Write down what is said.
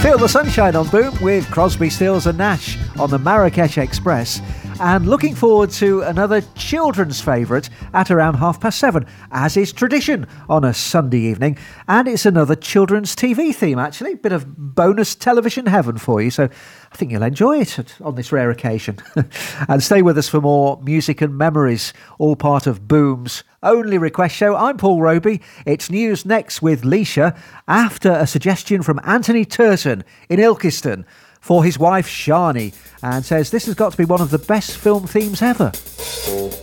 Feel the sunshine on Boom with Crosby, Stills and Nash on the Marrakesh Express. And looking forward to another children's favourite at around 7:30, as is tradition on a Sunday evening. And it's another children's TV theme, actually. Bit of bonus television heaven for you. So I think you'll enjoy it on this rare occasion. And stay with us for more music and memories, all part of Boom's only request show. I'm Paul Roby. It's news next with Leisha after a suggestion from Anthony Turton in Ilkeston for his wife Shani, and says this has got to be one of the best film themes ever.